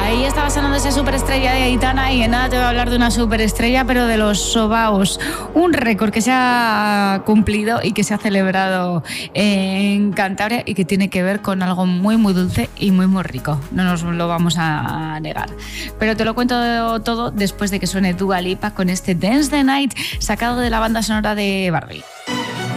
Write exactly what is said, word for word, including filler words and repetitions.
Ahí estaba sonando esa superestrella de Aitana y en nada te voy a hablar de una superestrella, pero de los sobaos. Un récord que se ha cumplido y que se ha celebrado en Cantabria y que tiene que ver con algo muy, muy dulce y muy, muy rico. No nos lo vamos a negar. Pero te lo cuento todo después de que suene Dua Lipa con este Dance the Night sacado de la banda sonora de Barbie.